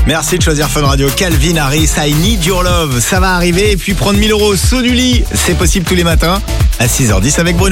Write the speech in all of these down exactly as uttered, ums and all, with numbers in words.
Merci de choisir Fun Radio. Calvin Harris, I Need Your Love. Ça va arriver. Et puis prendre mille euros saut du lit, c'est possible tous les matins à six heures dix avec Bruno.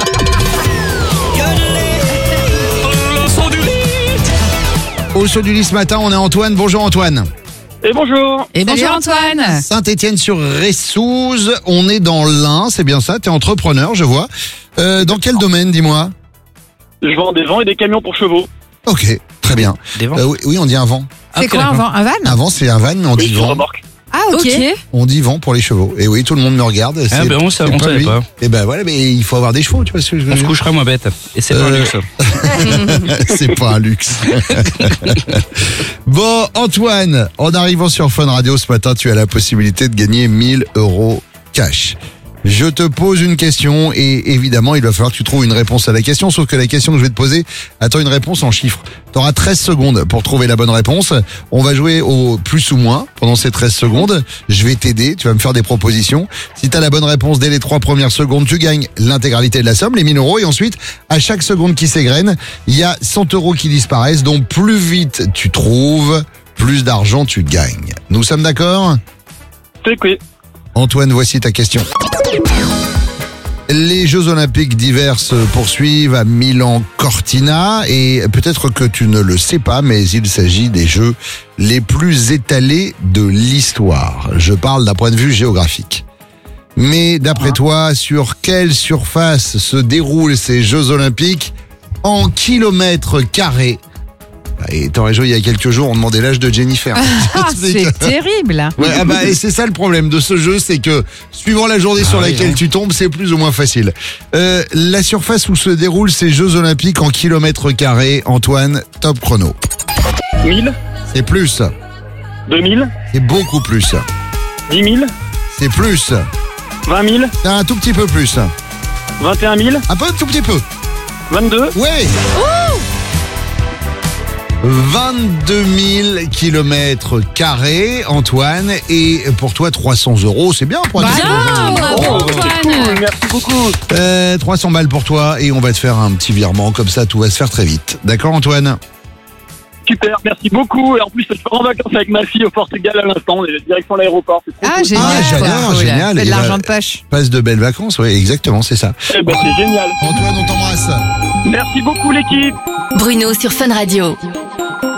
Au saut du lit ce matin, on a Antoine. Bonjour Antoine. Et bonjour. Et bonjour Antoine. Saint-Étienne-sur-Ressouze, on est dans l'Ain, c'est bien ça, t'es entrepreneur, je vois. Euh, dans quel domaine, dis-moi? Je vends des vents et des camions pour chevaux. Ok, très bien. Des vents Euh, oui, oui, on dit un vent. C'est quoi un van? Un van? Un vent, c'est un van, mais on dit Sur vent. remorque. Ah ok. On dit vent pour les chevaux. Et oui, tout le monde me regarde. Ah c'est- ben on sa- c'est on savait lui. pas. Et ben voilà, mais il faut avoir des chevaux, tu vois ce que je veux On se dire. couchera moins bête. Et c'est pas un Euh, luxe. C'est pas un luxe. Bon, Antoine, en arrivant sur Fun Radio ce matin, tu as la possibilité de gagner mille euros cash. Je te pose une question et évidemment, il va falloir que tu trouves une réponse à la question, sauf que la question que je vais te poser attend une réponse en chiffres. Tu auras treize secondes pour trouver la bonne réponse. On va jouer au plus ou moins pendant ces treize secondes. Je vais t'aider, tu vas me faire des propositions. Si tu as la bonne réponse dès les trois premières secondes, tu gagnes l'intégralité de la somme, les mille euros. Et ensuite, à chaque seconde qui s'égrène, il y a cent euros qui disparaissent. Donc plus vite tu trouves, plus d'argent tu gagnes. Nous sommes d'accord ? C'est quoi? Antoine, voici ta question. Les Jeux Olympiques d'hiver se poursuivent à Milan-Cortina et peut-être que tu ne le sais pas, mais il s'agit des Jeux les plus étalés de l'histoire. Je parle d'un point de vue géographique. Mais d'après toi, sur quelle surface se déroulent ces Jeux Olympiques en kilomètres carrés? Et t'aurais joué il y a quelques jours, on demandait l'âge de Jennifer. Ah, c'est terrible. Ouais, ah bah, et c'est ça le problème de ce jeu, c'est que suivant la journée sur oui, laquelle ouais. tu tombes, c'est plus ou moins facile. Euh, la surface où se déroulent ces Jeux Olympiques en kilomètres carrés, Antoine, top chrono. mille, C'est plus, deux mille, c'est beaucoup plus, dix mille, c'est plus, vingt mille, c'est un tout petit peu plus, vingt et un mille, un peu, tout petit peu. vingt-deux. Ouais. vingt-deux mille kilomètres carrés, Antoine, et pour toi trois cents euros, c'est bien pour un Bien, petit bravo Oh, c'est Antoine. cool, merci beaucoup. Euh, trois cents balles pour toi et on va te faire un petit virement, comme ça tout va se faire très vite. D'accord Antoine? Super, merci beaucoup. Et en plus, je pars en vacances avec ma fille au Portugal à l'instant. On est direction l'aéroport. C'est trop Ah cool. génial. Ah, j'adore, Cool. génial. Fais de Et l'argent là- de poche. Passe de belles vacances, oui, exactement, c'est ça. Eh ben, c'est génial. Antoine, on t'embrasse. Merci beaucoup, l'équipe. Bruno sur Fun Radio.